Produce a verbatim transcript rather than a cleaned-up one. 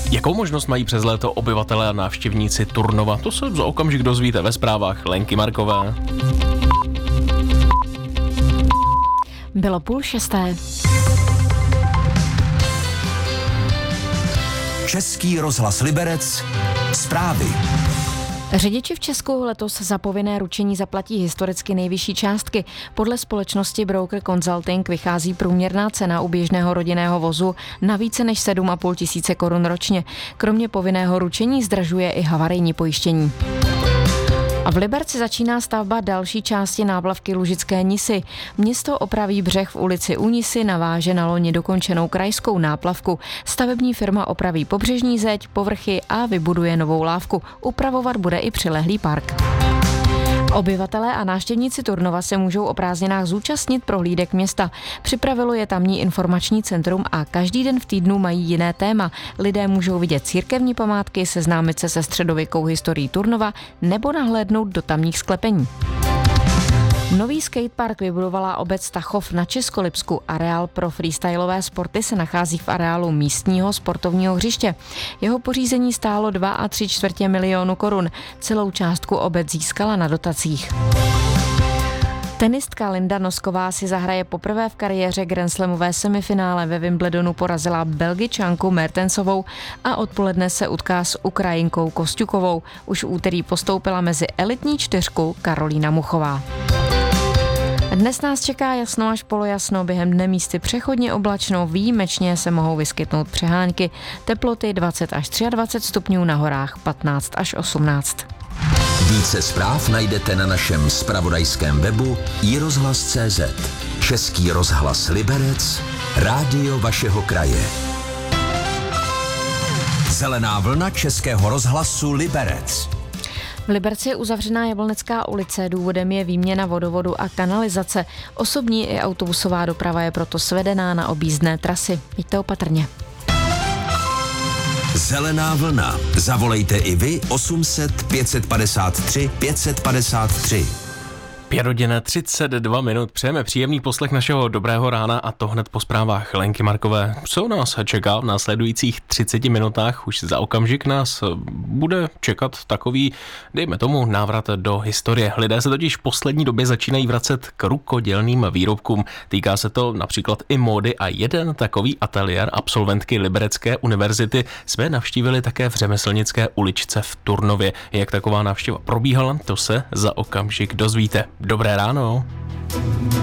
Jakou možnost mají přes léto obyvatelé a návštěvníci Turnova? To se za okamžik dozvíte ve zprávách Lenky Markové. Bylo půl šesté. Český rozhlas Liberec. Zprávy. Řidiči v Česku letos za povinné ručení zaplatí historicky nejvyšší částky. Podle společnosti Broker Consulting vychází průměrná cena u běžného rodinného vozu na více než sedm a půl tisíce korun ročně. Kromě povinného ručení zdražuje i havarijní pojištění. A v Liberci začíná stavba další části náplavky Lužické Nisy. Město opraví břeh v ulici u Nisy, naváže na loni dokončenou krajskou náplavku. Stavební firma opraví pobřežní zeď, povrchy a vybuduje novou lávku. Upravovat bude i přilehlý park. Obyvatelé a návštěvníci Turnova se můžou o prázdninách zúčastnit prohlídek města. Připravilo je tamní informační centrum a každý den v týdnu mají jiné téma. Lidé můžou vidět církevní památky, seznámit se se středověkou historií Turnova nebo nahlédnout do tamních sklepení. Nový skatepark vybudovala obec Tachov na Českolipsku. Areál pro freestylové sporty se nachází v areálu místního sportovního hřiště. Jeho pořízení stálo dva a tři čtvrtě milionu korun. Celou částku obec získala na dotacích. Tenistka Linda Nosková si zahraje poprvé v kariéře grandslamové semifinále. Ve Wimbledonu porazila Belgičanku Mertensovou a odpoledne se utká s Ukrajinkou Kosťukovou. Už v úterý postoupila mezi elitní čtyřku Karolína Muchová. Dnes nás čeká jasno až polojasno, během dne místy přechodně oblačno, výjimečně se mohou vyskytnout přehánky, teploty dvacet až dvacet tři stupňů, na horách patnáct až osmnáct. Více zpráv najdete na našem zpravodajském webu i rozhlas tečka cé zet. Český rozhlas Liberec, rádio vašeho kraje. Zelená vlna Českého rozhlasu Liberec. V Liberci je uzavřená Jablonecká ulice, důvodem je výměna vodovodu a kanalizace. Osobní i autobusová doprava je proto svedená na objízdné trasy. Mějte opatrně. Zelená vlna. Zavolejte i vy osm set pět padesát tři pět padesát tři. Pět hodin třicet dva minut. Přejeme příjemný poslech našeho dobrého rána a to hned po zprávách Lenky Markové. Co nás čeká v následujících třiceti minutách? Už za okamžik nás bude čekat takový, dejme tomu, návrat do historie. Lidé se totiž v poslední době začínají vracet k rukodělným výrobkům. Týká se to například i módy a jeden takový ateliér absolventky Liberecké univerzity jsme navštívili také v Řemeslnické uličce v Turnově. Jak taková návštěva probíhala, to se za okamžik dozvíte. Dobré ráno.